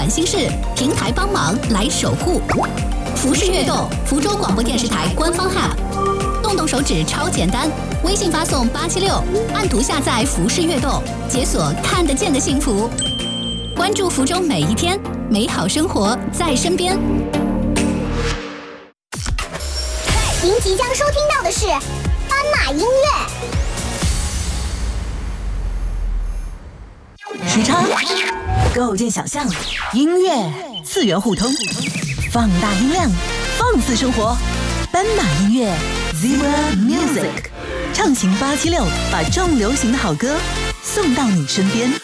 烦心事，平台帮忙来守护。服饰悦动，福州广播电视台官方 App， 动动手指超简单，微信发送876，按图下载服饰悦动，解锁看得见的幸福。关注福州每一天，美好生活在身边。 您即将收听到的是斑马音乐。 时差构建想象，音乐次元互通，放大音量，放肆生活。斑马音乐 Zebra Music， 畅行876，把重流行的好歌送到你身边。